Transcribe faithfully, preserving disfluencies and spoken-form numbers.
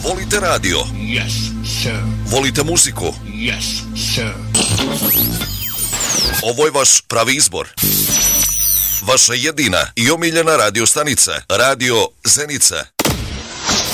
Volite radio? Yes, sir. Volite muziku? Yes, sir. Ovo je vaš pravi izbor. Vaša jedina i omiljena radio stanica. Radio Zenica.